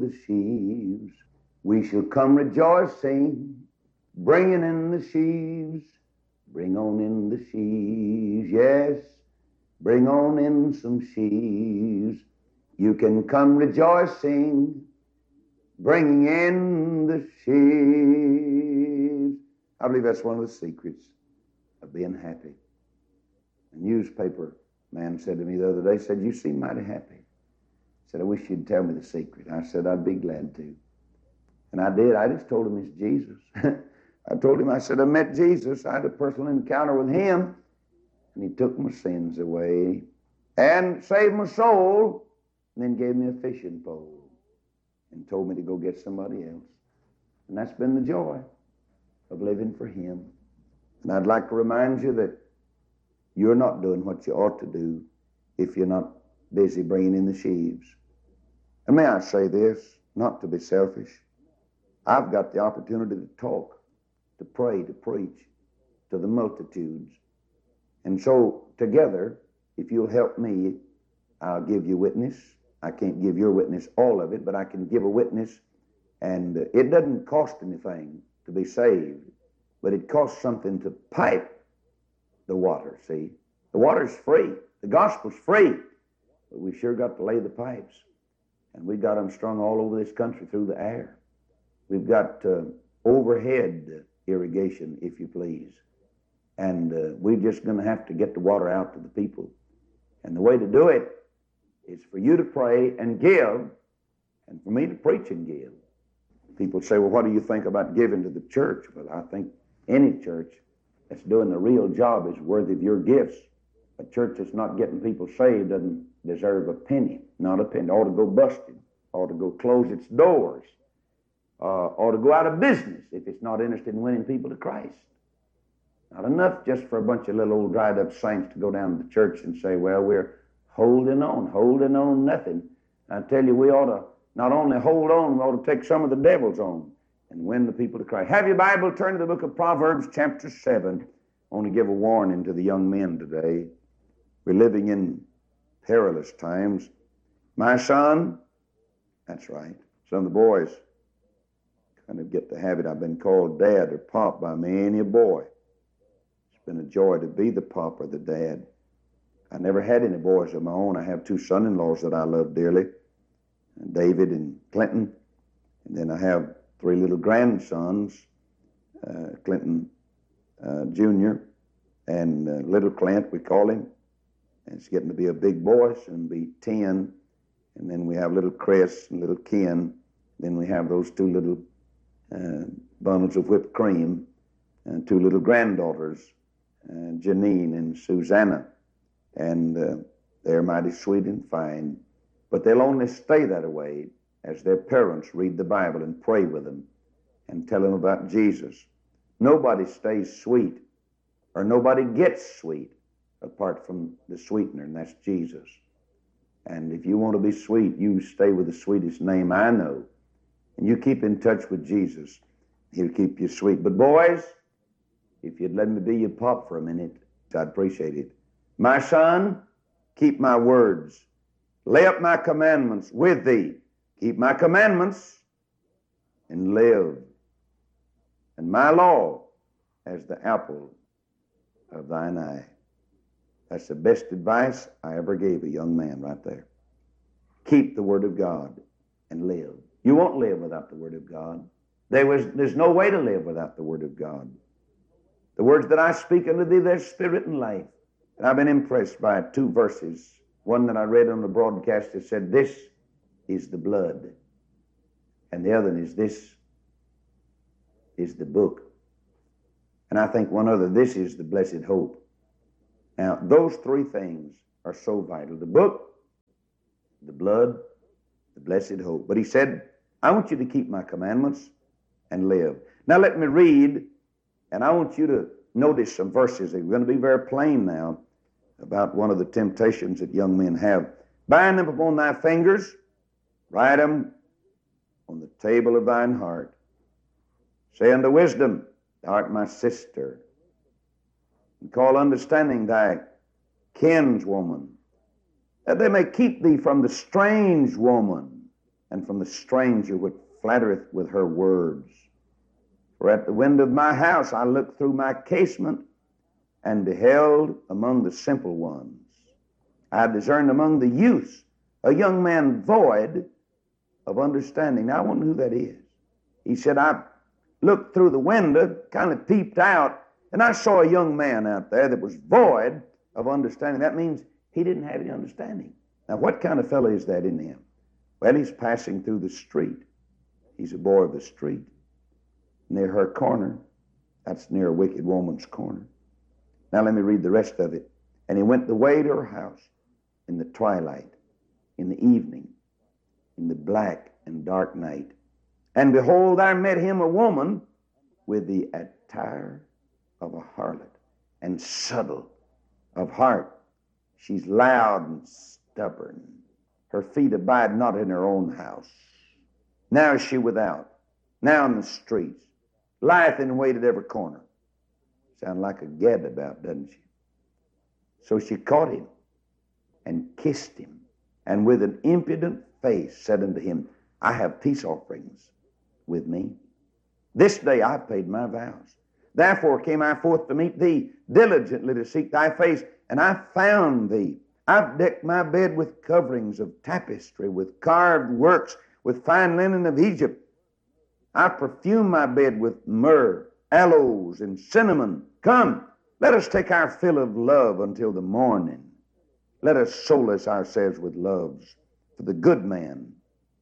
the sheaves. We shall come rejoicing, bringing in the sheaves. Bring on in the sheaves, yes, bring on in some sheaves. You can come rejoicing, bringing in the sheaves. I believe that's one of the secrets of being happy. A newspaper man said to me the other day, said, "You seem mighty happy." I said, "I wish you'd tell me the secret." I said, "I'd be glad to." And I did. I just told him it's Jesus. I told him, I said, I met Jesus. I had a personal encounter with him, and he took my sins away and saved my soul, and then gave me a fishing pole and told me to go get somebody else. And that's been the joy of living for him. And I'd like to remind you that you're not doing what you ought to do if you're not busy bringing in the sheaves. And may I say this, not to be selfish, I've got the opportunity to talk, to pray, to preach to the multitudes. And so together, if you'll help me, I'll give you witness. I can't give your witness all of it, but I can give a witness. And it doesn't cost anything to be saved, but it costs something to pipe the water, see. The water's free. The gospel's free. But we sure got to lay the pipes. And we got them strung all over this country through the air. We've got overhead irrigation, if you please. And we're just going to have to get the water out to the people. And the way to do it is for you to pray and give, and for me to preach and give. People say, well, what do you think about giving to the church? Well, I think any church that's doing the real job is worthy of your gifts. A church that's not getting people saved doesn't deserve a penny, not a penny. Ought to go busted, ought to go close its doors, ought to go out of business if it's not interested in winning people to Christ. Not enough just for a bunch of little old dried up saints to go down to the church and say, well, we're holding on nothing. I tell you, we ought to not only hold on, we ought to take some of the devils on and win the people to Christ. Have your Bible, turn to the book of Proverbs chapter 7. I want to give a warning to the young men today. We're living in perilous times. My son, that's right, some of the boys kind of get the habit. I've been called dad or pop by many a boy. It's been a joy to be the pop or the dad. I never had any boys of my own. I have two son-in-laws that I love dearly, David and Clinton. And then I have three little grandsons, Clinton Jr. and little Clint, we call him. And it's getting to be a big boy, soon be 10. And then we have little Chris and little Ken. Then we have those two little bundles of whipped cream and two little granddaughters, Janine and Susanna. And they're mighty sweet and fine. But they'll only stay that way as their parents read the Bible and pray with them and tell them about Jesus. Nobody stays sweet or nobody gets sweet apart from the sweetener, and that's Jesus. And if you want to be sweet, you stay with the sweetest name I know. And you keep in touch with Jesus. He'll keep you sweet. But boys, if you'd let me be your pop for a minute, I'd appreciate it. My son, keep my words. Lay up my commandments with thee. Keep my commandments and live. And my law as the apple of thine eye. That's the best advice I ever gave a young man right there. Keep the Word of God and live. You won't live without the Word of God. There's no way to live without the Word of God. The words that I speak unto thee, they're spirit and life. And I've been impressed by two verses. One that I read on the broadcast that said, this is the blood. And the other is, this is the book. And I think one other, this is the blessed hope. Now, those three things are so vital. The book, the blood, the blessed hope. But he said, I want you to keep my commandments and live. Now let me read, and I want you to notice some verses. They're going to be very plain now about one of the temptations that young men have. Bind them upon thy fingers, write them on the table of thine heart. Say unto wisdom, thou art my sister. And call understanding thy kinswoman, that they may keep thee from the strange woman and from the stranger which flattereth with her words. For at the window of my house I looked through my casement, and beheld among the simple ones. I discerned among the youths a young man void of understanding. Now I wonder who that is. He said, I looked through the window, kind of peeped out, and I saw a young man out there that was void of understanding. That means he didn't have any understanding. Now what kind of fellow is that in him? Well, he's passing through the street. He's a boy of the street. Near her corner, that's near a wicked woman's corner. Now let me read the rest of it. And he went the way to her house in the twilight, in the evening, in the black and dark night. And behold, there met him a woman with the attire of a harlot and subtle of heart. She's loud and stubborn. Her feet abide not in her own house. Now is she without, now in the streets, lieth in wait at every corner. Sound like a gadabout, doesn't she? So she caught him and kissed him, and with an impudent face said unto him, I have peace offerings with me. This day I paid my vows. Therefore came I forth to meet thee, diligently to seek thy face, and I found thee. I've decked my bed with coverings of tapestry, with carved works, with fine linen of Egypt. I perfume my bed with myrrh, aloes, and cinnamon. Come, let us take our fill of love until the morning. Let us solace ourselves with loves. For the good man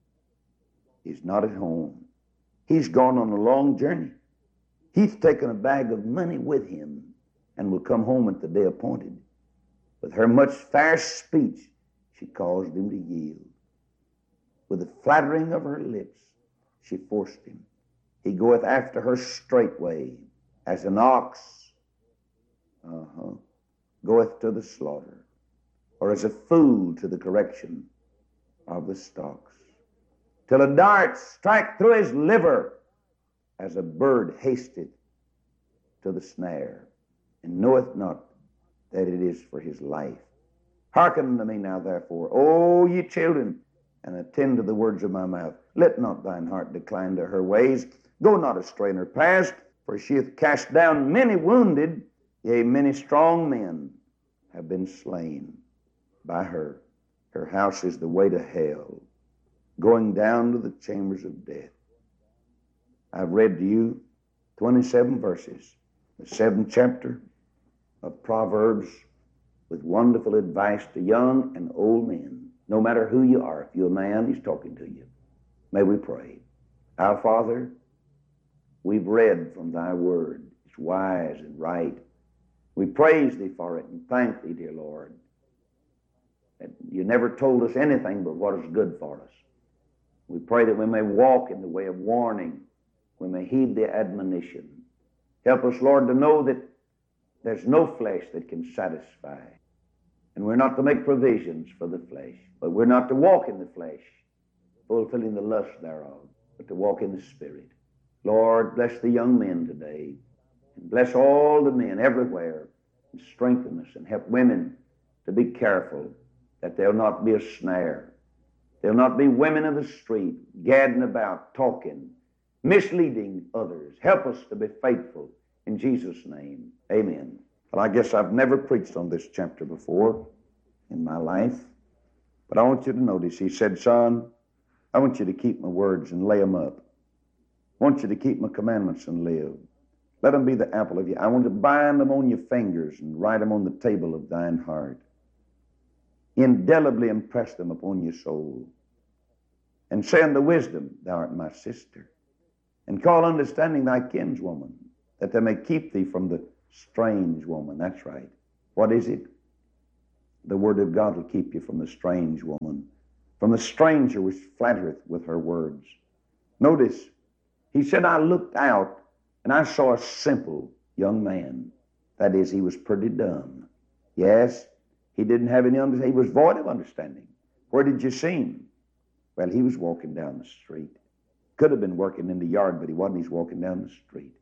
is not at home. He's gone on a long journey. He's taken a bag of money with him and will come home at the day appointed. With her much fair speech, she caused him to yield. With the flattering of her lips, she forced him. He goeth after her straightway, as an ox goeth to the slaughter, or as a fool to the correction of the stocks, till a dart strike through his liver, as a bird hasteth to the snare, and knoweth not that it is for his life. Hearken unto me now, therefore, O ye children, and attend to the words of my mouth. Let not thine heart decline to her ways. Go not astray in her paths, for she hath cast down many wounded, yea, many strong men have been slain by her. Her house is the way to hell, going down to the chambers of death. I've read to you 27 verses, the 7th chapter of Proverbs, with wonderful advice to young and old men. No matter who you are, if you're a man, he's talking to you. May we pray. Our Father, we've read from thy word. It's wise and right. We praise thee for it and thank thee, dear Lord, that you never told us anything but what is good for us. We pray that we may walk in the way of warning. We may heed the admonition. Help us, Lord, to know that there's no flesh that can satisfy. And we're not to make provisions for the flesh, but we're not to walk in the flesh, fulfilling the lust thereof, but to walk in the Spirit. Lord, bless the young men today, and bless all the men everywhere, and strengthen us and help women to be careful that there'll not be a snare. There'll not be women of the street gadding about, talking, misleading others. Help us to be faithful. In Jesus' name, amen. Well, I guess I've never preached on this chapter before in my life, but I want you to notice, he said, son, I want you to keep my words and lay them up. I want you to keep my commandments and live. Let them be the apple of your eye. I want to bind them on your fingers and write them on the table of thine heart. Indelibly impress them upon your soul. And say unto wisdom, thou art my sister. And call understanding thy kinswoman, that they may keep thee from the strange woman. That's right. What is it? The word of God will keep you from the strange woman, from the stranger which flattereth with her words. Notice, he said, I looked out and I saw a simple young man. That is, he was pretty dumb. Yes, he didn't have any understanding. He was void of understanding. Where did you see him? Well, he was walking down the street. Could have been working in the yard, but he wasn't. He's walking down the street.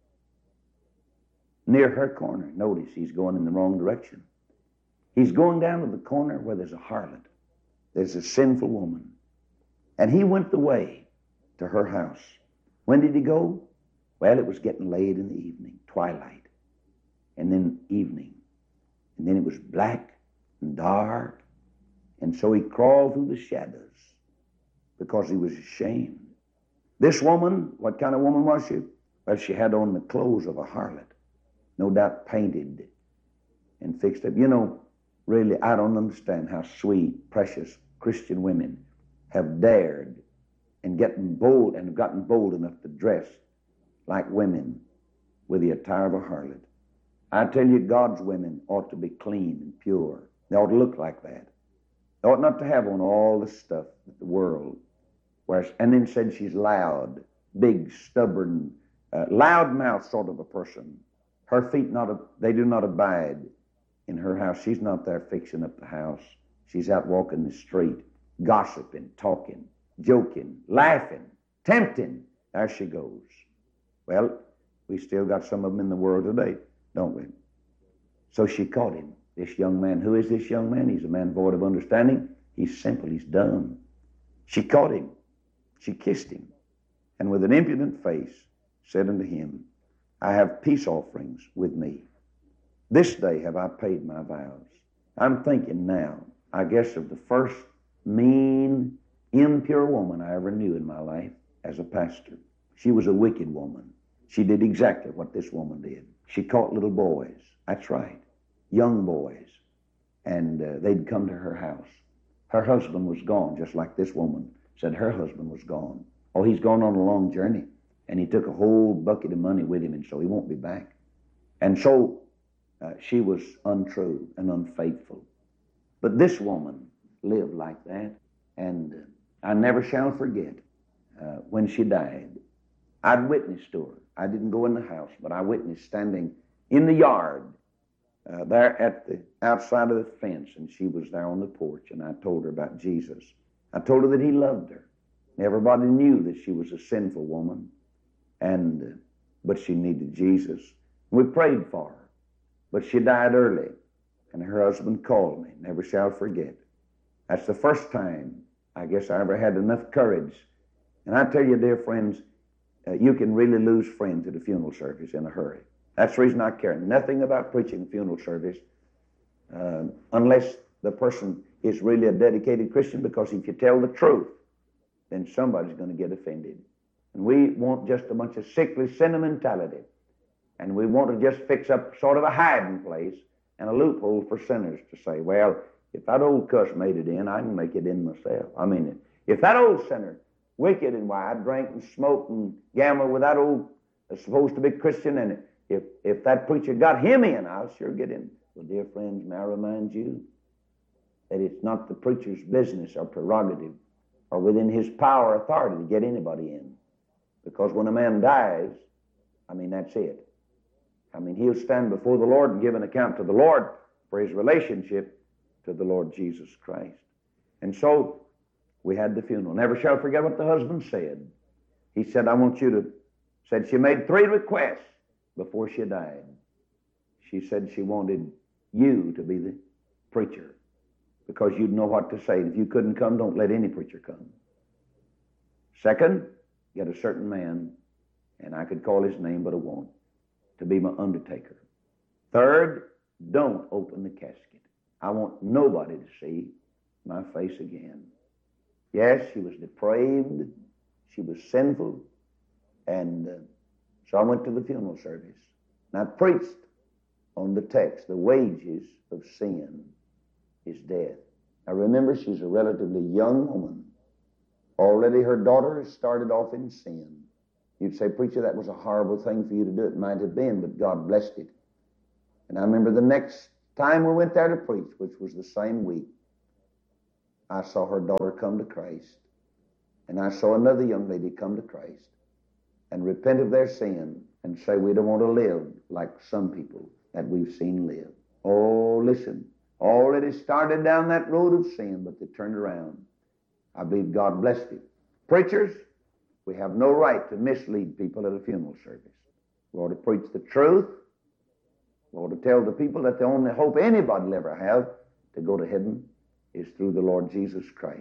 Near her corner. Notice he's going in the wrong direction. He's going down to the corner where there's a harlot. There's a sinful woman. And he went the way to her house. When did he go? Well, it was getting late in the evening, twilight, and then evening. And then it was black and dark. And so he crawled through the shadows because he was ashamed. This woman, what kind of woman was she? Well, she had on the clothes of a harlot, no doubt painted and fixed up. You know, really, I don't understand how sweet, precious Christian women have dared and gotten bold enough to dress like women with the attire of a harlot. I tell you, God's women ought to be clean and pure. They ought to look like that. They ought not to have on all the stuff that the world wears. And then said she's loud, big, stubborn, loud-mouthed sort of a person. Her feet they do not abide in her house. She's not there fixing up the house. She's out walking the street, gossiping, talking, joking, laughing, tempting. There she goes. Well, we still got some of them in the world today, don't we? So she caught him, this young man. Who is this young man? He's a man void of understanding. He's simple. He's dumb. She caught him. She kissed him, and with an impudent face said unto him, I have peace offerings with me. This day have I paid my vows. I'm thinking now, I guess, of the first mean, impure woman I ever knew in my life as a pastor. She was a wicked woman. She did exactly what this woman did. She caught little boys. That's right, young boys. And they'd come to her house. Her husband was gone, just like this woman said her husband was gone. Oh, he's gone on a long journey. And he took a whole bucket of money with him, and so he won't be back. And so she was untrue and unfaithful. But this woman lived like that. And I never shall forget when she died. I'd witnessed to her. I didn't go in the house, but I witnessed standing in the yard there at the outside of the fence, and she was there on the porch, and I told her about Jesus. I told her that he loved her. Everybody knew that she was a sinful woman, but she needed Jesus. We prayed for her, but she died early, and her husband called me. Never shall forget. That's the first time I guess I ever had enough courage. And I tell you, dear friends, you can really lose friends at a funeral service in a hurry. That's the reason I care nothing about preaching a funeral service unless the person is really a dedicated Christian, because if you tell the truth, then somebody's going to get offended. And we want just a bunch of sickly sentimentality. And we want to just fix up sort of a hiding place and a loophole for sinners to say, well, if that old cuss made it in, I can make it in myself. I mean, if that old sinner, wicked and wild, drank and smoked and gambled with that old supposed to be Christian, and if that preacher got him in, I'll sure get in. Well, dear friends, may I remind you that it's not the preacher's business or prerogative or within his power or authority to get anybody in. Because when a man dies, I mean, that's it. I mean, he'll stand before the Lord and give an account to the Lord for his relationship to the Lord Jesus Christ. And so we had the funeral. Never shall forget what the husband said. He said, said she made 3 requests before she died. She said she wanted you to be the preacher because you'd know what to say. If you couldn't come, don't let any preacher come. Second, get a certain man, and I could call his name, but I won't, to be my undertaker. Third, don't open the casket. I want nobody to see my face again. Yes, she was depraved. She was sinful. And so I went to the funeral service. And I preached on the text, the wages of sin is death. I remember she's a relatively young woman. Already her daughter has started off in sin. You'd say, preacher, that was a horrible thing for you to do. It might have been, but God blessed it. And I remember the next time we went there to preach, which was the same week, I saw her daughter come to Christ. And I saw another young lady come to Christ and repent of their sin and say, we don't want to live like some people that we've seen live. Oh, listen, already started down that road of sin, but they turned around. I believe God blessed it. Preachers, we have no right to mislead people at a funeral service. We ought to preach the truth. We ought to tell the people that the only hope anybody will ever have to go to heaven is through the Lord Jesus Christ.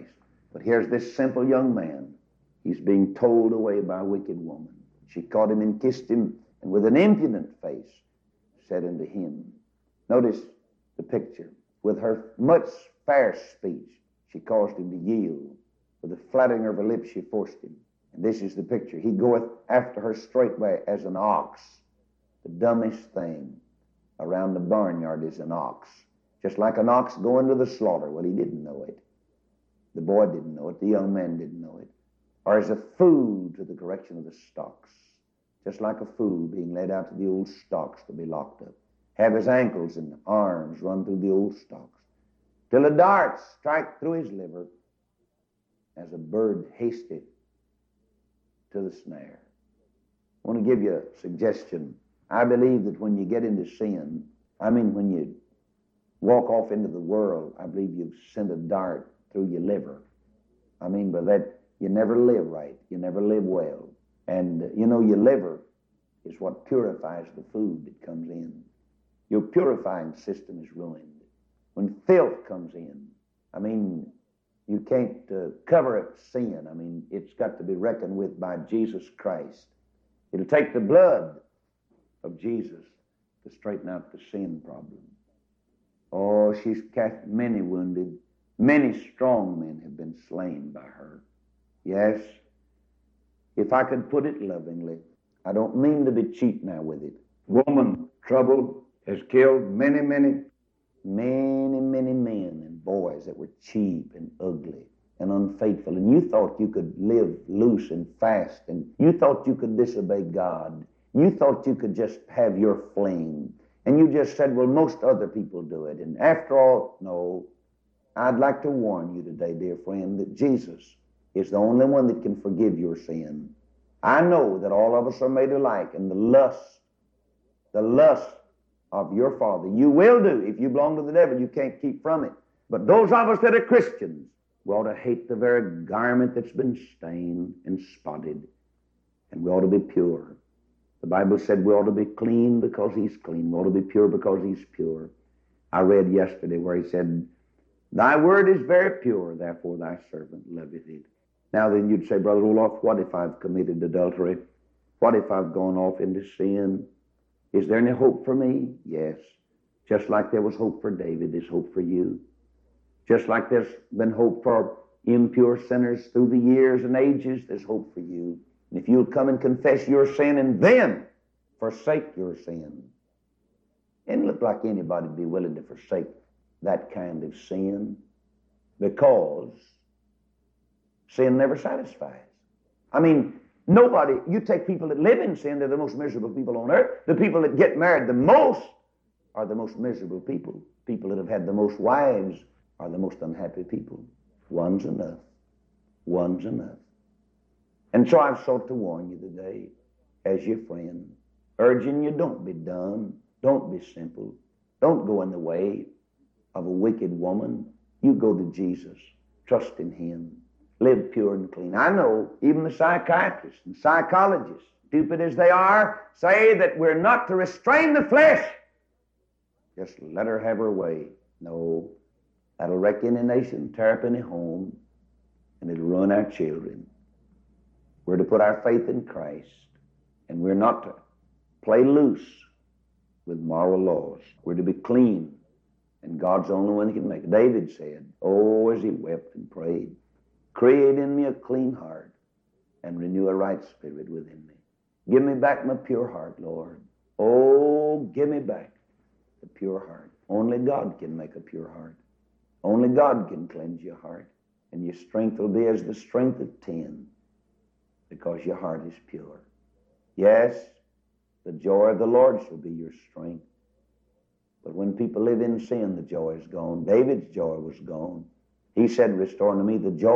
But here's this simple young man. He's being told away by a wicked woman. She caught him and kissed him, and with an impudent face said unto him, notice the picture, with her much fair speech, she caused him to yield. With the flattering of her lips, she forced him. And this is the picture. He goeth after her straightway as an ox. The dumbest thing around the barnyard is an ox. Just like an ox going to the slaughter. Well, he didn't know it. The boy didn't know it. The young man didn't know it. Or as a fool to the correction of the stocks. Just like a fool being led out to the old stocks to be locked up. Have his ankles and arms run through the old stocks. Till a dart strike through his liver, as a bird hasteth to the snare. I want to give you a suggestion. I believe that when you get into sin, when you walk off into the world, I believe you've sent a dart through your liver. By that, you never live right. You never live well. And, your liver is what purifies the food that comes in. Your purifying system is ruined. When filth comes in, you can't cover up sin. It's got to be reckoned with by Jesus Christ. It'll take the blood of Jesus to straighten out the sin problem. Oh, she's cast many wounded. Many strong men have been slain by her. Yes, if I could put it lovingly, I don't mean to be cheap now with it. Woman, trouble has killed many men and boys that were cheap and ugly and unfaithful. And you thought you could live loose and fast, and you thought you could disobey God. You thought you could just have your fling. And you just said, well, most other people do it. And after all, no. I'd like to warn you today, dear friend, that Jesus is the only one that can forgive your sin. I know that all of us are made alike, and the lust of your father you will do. If you belong to the devil, you can't keep from it. But those of us that are Christians, we ought to hate the very garment that's been stained and spotted, and we ought to be pure. The Bible said we ought to be clean because he's clean. We ought to be pure because he's pure. I read yesterday where he said, thy word is very pure, therefore thy servant loveth it. Now then you'd say, Brother Olaf, what if I've committed adultery? What if I've gone off into sin? Is there any hope for me? Yes. Just like there was hope for David, there's hope for you. Just like there's been hope for impure sinners through the years and ages, there's hope for you. And if you'll come and confess your sin and then forsake your sin, it doesn't look like anybody would be willing to forsake that kind of sin, because sin never satisfies. Nobody, you take people that live in sin, they're the most miserable people on earth. The people that get married the most are the most miserable people. People that have had the most wives are the most unhappy people. One's enough. One's enough. And so I've sought to warn you today, as your friend, urging you, don't be dumb, don't be simple, don't go in the way of a wicked woman. You go to Jesus, trust in him, live pure and clean. I know even the psychiatrists and psychologists, stupid as they are, say that we're not to restrain the flesh. Just let her have her way. No, that'll wreck any nation, tear up any home, and it'll ruin our children. We're to put our faith in Christ, and we're not to play loose with moral laws. We're to be clean, and God's the only one that can make it. David said, oh, as he wept and prayed, create in me a clean heart and renew a right spirit within me. Give me back my pure heart, Lord. Oh, give me back the pure heart. Only God can make a pure heart. Only God can cleanse your heart, and your strength will be as the strength of 10, because your heart is pure. Yes, the joy of the Lord shall be your strength. But when people live in sin, the joy is gone. David's joy was gone. He said, restore unto me the joy